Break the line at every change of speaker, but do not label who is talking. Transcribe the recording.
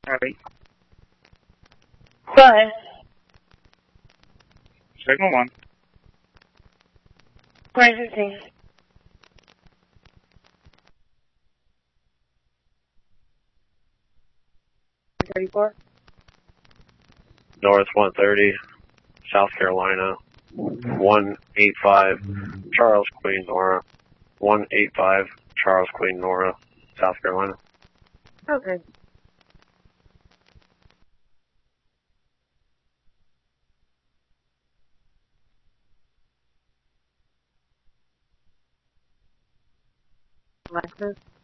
Alright.
Go ahead.
Signal 1.
2015. 34.
North 130, South Carolina. 185, Charles Queen Nora. 185, Charles Queen Nora, South Carolina.
Okay. Lexus.